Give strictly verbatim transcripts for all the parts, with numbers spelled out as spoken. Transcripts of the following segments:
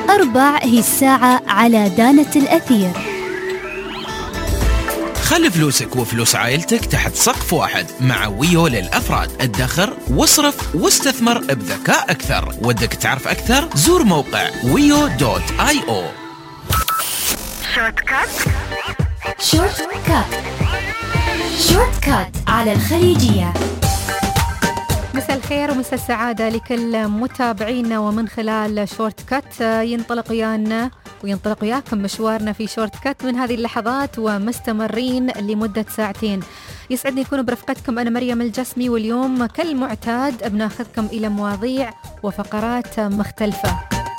أربع هي الساعة على دانة الأثير. خلي فلوسك وفلوس عائلتك تحت سقف واحد مع ويو للأفراد. ادخر واصرف واستثمر بذكاء أكثر. ودك تعرف أكثر؟ زور موقع ويو دوت آي أو. شورت كات شورت كات شورت كات على الخليجية. مساء الخير ومساء السعادة لكل متابعينا، ومن خلال شورت كات ينطلق ويانا وينطلق وياكم مشوارنا في شورت كات من هذه اللحظات ومستمرين لمدة ساعتين. يسعدني يكون برفقتكم أنا مريم الجسمي، واليوم كالمعتاد بناخذكم إلى مواضيع وفقرات مختلفة.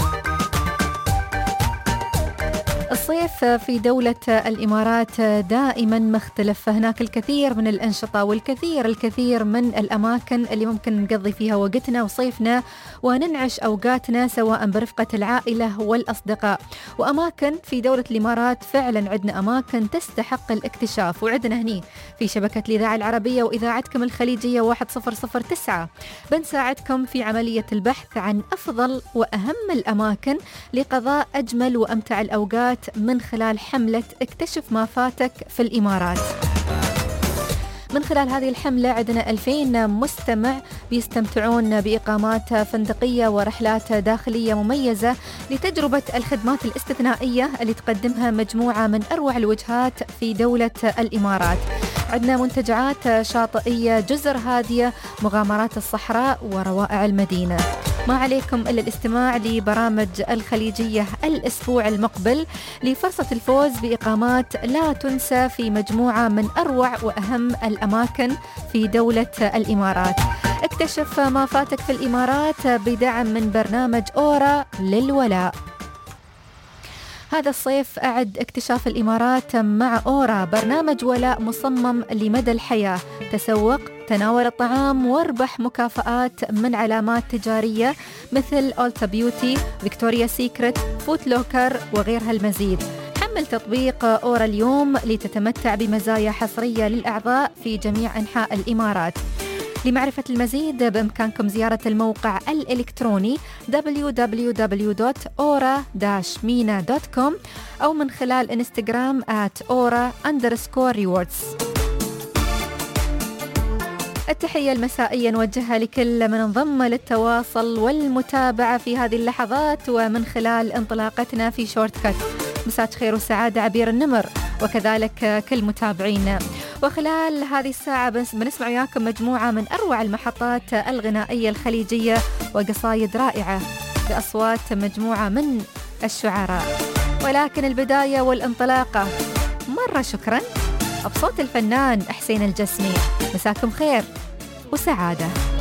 الصيف في دولة الإمارات دائما مختلف، فهناك الكثير من الأنشطة والكثير الكثير من الأماكن اللي ممكن نقضي فيها وقتنا وصيفنا وننعش أوقاتنا سواء برفقة العائلة والأصدقاء. وأماكن في دولة الإمارات فعلا عندنا أماكن تستحق الاكتشاف، وعندنا هني في شبكة الإذاعة العربية وإذاعتكم الخليجية واحد صفر صفر تسعة بنساعدكم في عملية البحث عن أفضل وأهم الأماكن لقضاء أجمل وأمتع الأوقات من خلال حملة اكتشف ما فاتك في الإمارات. من خلال هذه الحملة عندنا ألفين مستمع بيستمتعون بإقامات فندقية ورحلات داخلية مميزة لتجربة الخدمات الاستثنائية اللي تقدمها مجموعة من أروع الوجهات في دولة الإمارات. عندنا منتجعات شاطئية، جزر هادية، مغامرات الصحراء وروائع المدينة. ما عليكم إلا الاستماع لبرامج الخليجية الأسبوع المقبل لفرصة الفوز بإقامات لا تنسى في مجموعة من أروع وأهم الأماكن في دولة الإمارات. اكتشف ما فاتك في الإمارات بدعم من برنامج أورا للولاء. هذا الصيف أعد اكتشاف الإمارات مع أورا، برنامج ولاء مصمم لمدى الحياة. تسوق، تناول الطعام واربح مكافآت من علامات تجارية مثل أولتا بيوتي، فيكتوريا سيكريت، فوت لوكر وغيرها المزيد. حمل تطبيق أورا اليوم لتتمتع بمزايا حصرية للأعضاء في جميع أنحاء الإمارات. لمعرفة المزيد بإمكانكم زيارة الموقع الإلكتروني دبليو دبليو دبليو دوت أورا داش مينا دوت كوم أو من خلال إنستغرام آت أورا أندرسكور ريوردز. التحية المسائية نوجهها لكل من انضم للتواصل والمتابعة في هذه اللحظات ومن خلال انطلاقتنا في شورت كات. مساء خير وسعادة عبير النمر، وكذلك كل متابعينا. وخلال هذه الساعة بس بنسمع وياكم مجموعة من أروع المحطات الغنائية الخليجية وقصايد رائعة بأصوات مجموعة من الشعراء. ولكن البداية والانطلاقة مرة شكرا بصوت الفنان حسين الجسمي. مساكم خير وسعادة.